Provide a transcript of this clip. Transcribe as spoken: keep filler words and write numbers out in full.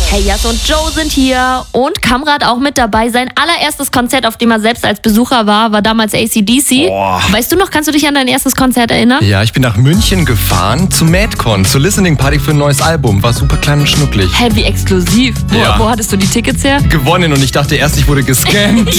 Hey, Jas und Joe sind hier und Kamrat auch mit dabei. Sein allererstes Konzert, auf dem er selbst als Besucher war, war damals A C D C. Boah. Weißt du noch, kannst du dich an dein erstes Konzert erinnern? Ja, ich bin nach München gefahren zu Madcon, zur Listening Party für ein neues Album. War super klein und schnucklig. Hä, wie exklusiv. Wo, Ja. wo hattest du die Tickets her? Gewonnen und ich dachte erst, ich wurde gescammt.